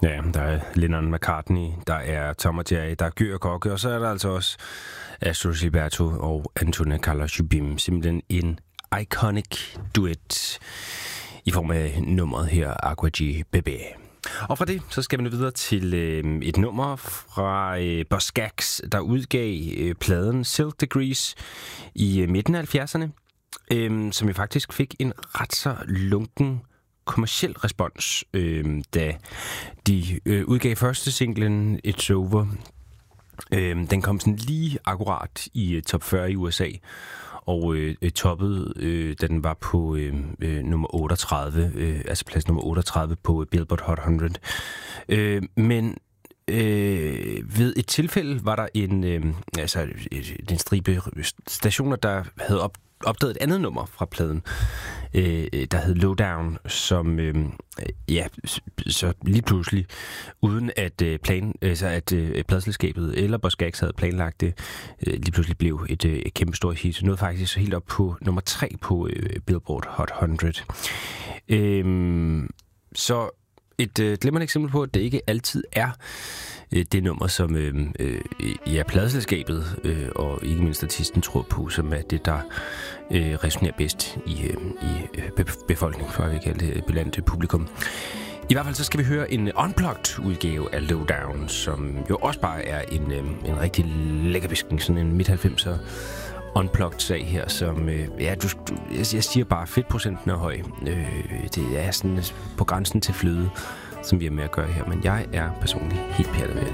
Ja, der er Lennon McCartney, der er Tom og Jerry, der er Gø og Kokke, og så er der altså også Astrid Gilberto og Antonia Carlos Jobim. Simpelthen en iconic duet i form af nummeret her, Agua de Bebé. Og fra det, så skal vi nu videre til et nummer fra Boz Scaggs, der udgav pladen Silk Degrees i midten af 70'erne, som jo faktisk fik en ret så lunken kommerciel respons, da de udgav første singlen It's Over. Den kom sådan lige akkurat i top 40 i USA, og toppede, da den var på nummer 38, altså plads nummer 38 på Billboard Hot 100. Men ved et tilfælde var der en stribe stationer, der havde opdaget et andet nummer fra pladen, der hed Lowdown, som så lige pludselig, uden at pladeselskabet eller Boz Scaggs havde planlagt det, lige pludselig blev et kæmpe stort hit. Nåede faktisk helt op på nummer 3 på Billboard Hot 100. Så et glimrende eksempel på, at det ikke altid er det nummer, som pladeselskabet og ikke mindst artisten tror på, som er det, der resonerer bedst i befolkningen, for at vi kalde det blandt publikum. I hvert fald så skal vi høre en unplugged udgave af Lowdown, som jo også bare er en rigtig lækker beskning, sådan en midt-90'er unplugged sag her, som jeg siger bare, fedtprocenten er høj. Det er sådan på grænsen til fløde, som vi er med at gøre her, men jeg er personligt helt pjattet med